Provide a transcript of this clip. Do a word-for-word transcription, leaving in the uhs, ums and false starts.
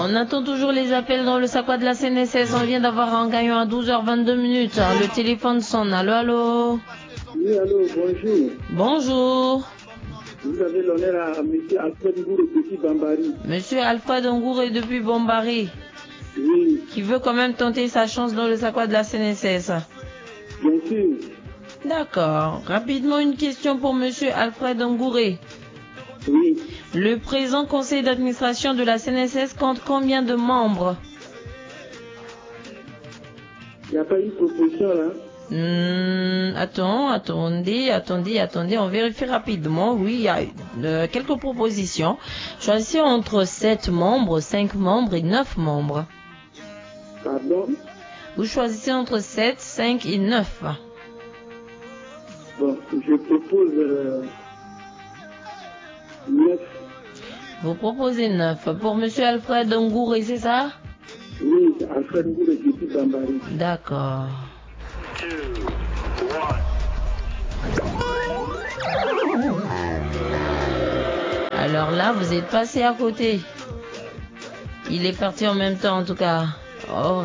On attend toujours les appels dans le Sakwa de la C N S S. On vient d'avoir un gagnant à douze heures vingt-deux minutes. Le téléphone sonne. Allô, allô. Oui, allô, bonjour. Bonjour. Vous avez l'honneur à M. Alfred Ngouré depuis Bambari. Monsieur Alfred Ngouré depuis Bambari. Oui. Qui veut quand même tenter sa chance dans le Sakwa de la C N S S. Bien sûr. D'accord. Rapidement, une question pour Monsieur Alfred Ngouré. Oui. Le présent conseil d'administration de la C N S S compte combien de membres? Il n'y a pas eu de proposition là? Hmm, attends, attendez, attendez, attendez, on vérifie rapidement. Oui, il y a euh, quelques propositions. Choisissez entre sept membres, cinq membres et neuf membres. Pardon? Vous choisissez entre sept, cinq et neuf. Bon, je propose euh, neuf. Vous proposez neuf. Pour Monsieur Alfred Ngouré, c'est ça? Oui, Alfred Ngouré depuis Bambari. D'accord. Alors là, vous êtes passé à côté. Il est parti en même temps, en tout cas. Oh.